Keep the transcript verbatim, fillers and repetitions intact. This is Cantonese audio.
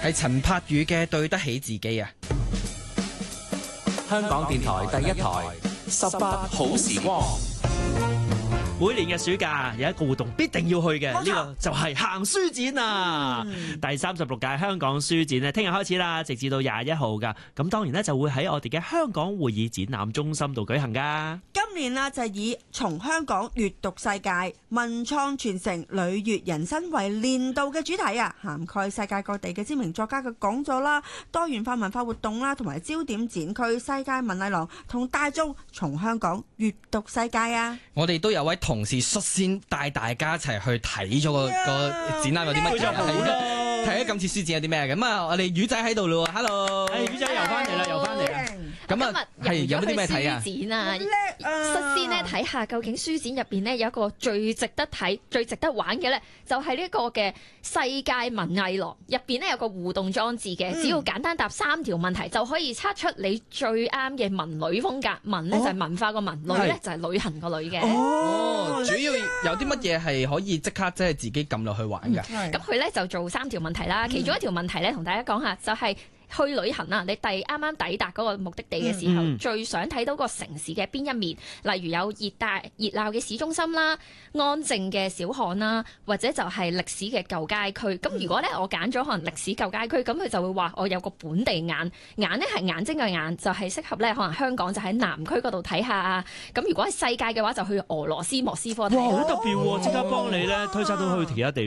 係陳柏宇嘅《對得起自己》啊！ 香港電台第一台十八好時光。 每年嘅暑假有一個活動必定要去嘅，呢、 冇錯， 這個就係行書展啊！ 嗯、 第三十六屆香港書展咧，聽日開始啦，直至到廿一號噶。咁當然咧就會喺我哋嘅香港會議展覽中心度舉行噶。 今年啊就以從香港閱讀世界、文創傳承、旅悅人生為年度嘅主題啊，涵蓋世界各地嘅知名作家嘅講座啦、多元化文化活動啦，同埋焦點展區世界文藝廊同大眾從香港閱讀世界啊！ 我哋都有位同事率先帶大家一齊去睇咗個個展覽有啲乜嘢，睇咗今次書展有啲咩嘅。咁啊，我哋魚仔喺度咯 ，Hello， 誒魚仔又翻嚟啦，又翻嚟啦。 咁啊，係有啲咩睇啊？ 書展啊，率先咧睇下究竟書展入邊咧有一個最值得睇、最值得玩嘅咧，就係呢個嘅世界文藝廊入邊咧有個互動裝置嘅，只要簡單答三條問題就可以測出你最啱嘅文旅風格。文咧就係文化個文，旅咧就係旅行個旅嘅。 哦，主要有啲乜嘢係可以即刻即係自己撳落去玩㗎？ 咁佢咧就做三條問題啦，其中一條問題咧同大家講下就係、是。去旅行啊！你第啱啱抵達嗰個目的地嘅時候，嗯、最想睇到個城市嘅邊一面？例如有熱帶熱鬧嘅市中心啦、安靜嘅小巷啦，或者就係歷史嘅舊街區。咁、嗯、如果咧我揀咗可能歷史舊街區，咁佢就會話我有個本地眼，眼咧係眼睛嘅眼，就係、是、適合咧可能香港就喺南區嗰度睇下啊。咁如果係世界嘅話，就去俄羅斯莫斯科睇。 哇！好特別喎，即刻幫你咧推測到去其他地